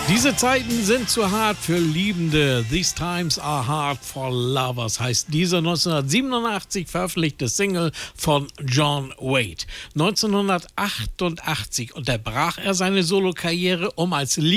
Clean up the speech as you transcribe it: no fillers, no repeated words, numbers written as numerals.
Diese Zeiten sind zu hart für Liebende. These times are hard for lovers heißt diese 1987 veröffentlichte Single von John Waite. 1988 unterbrach er seine Solokarriere, um als